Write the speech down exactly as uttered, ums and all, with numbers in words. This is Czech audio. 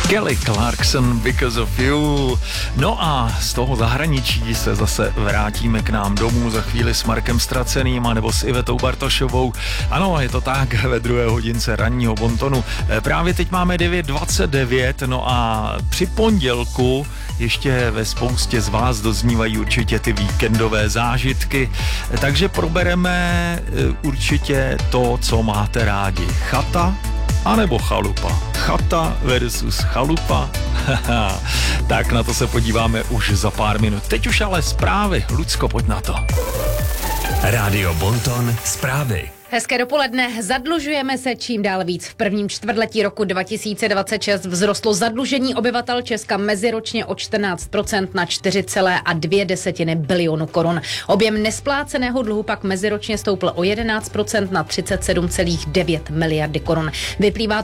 Kelly Clarkson, Because of You. No a z toho zahraničí se zase vrátíme k nám domů za chvíli s Markem Straceným a nebo s Ivetou Bartošovou. Ano, je to tak, ve druhé hodince ranního bontonu. Právě teď máme devět dvacet devět, no a při pondělku ještě ve spoustě z vás doznívají určitě ty víkendové zážitky, takže probereme určitě to, co máte rádi. Chata a nebo chalupa. Chata versus chalupa. Tak na to se podíváme už za pár minut. Teď už ale zprávy. Lucko, pojď na to. Rádio Bonton, zprávy. Hezké dopoledne. Zadlužujeme se čím dál víc. V prvním čtvrtletí roku dva tisíce dvacet šest vzrostlo zadlužení obyvatel Česka meziročně o čtrnáct procent na čtyři celé dvě desetiny bilionu korun. Objem nespláceného dluhu pak meziročně stoupl o jedenáct procent na třicet sedm celá devět miliardy korun. Vyplývá